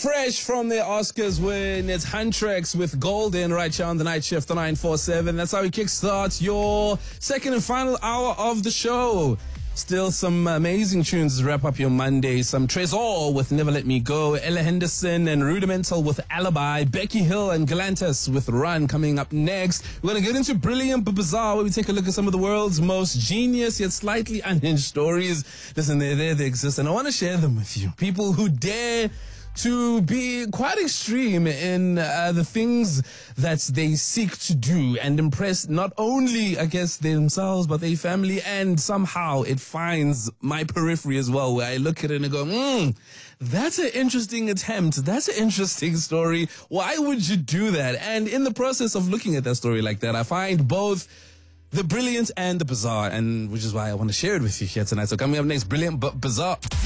Fresh from their Oscars win, it's Huntrix with Golden right here on the night shift on 947. That's how we kickstart your second and final hour of the show. Still some amazing tunes to wrap up your Monday. Some Trezor with Never Let Me Go, Ella Henderson and Rudimental with Alibi, Becky Hill and Galantis with Run coming up next. We're going to get into Brilliant but Bizarre, where we take a look at some of the world's most genius yet slightly unhinged stories. Listen, they're there, they exist, and I want to share them with you. People who dare to be quite extreme in the things that they seek to do and impress not only, I guess, themselves, but their family, and somehow it finds my periphery as well, where I look at it and go, that's an interesting attempt. That's an interesting story. Why would you do that? And in the process of looking at that story like that, I find both the brilliant and the bizarre, and which is why I want to share it with you here tonight. So coming up next, Brilliant but Bizarre.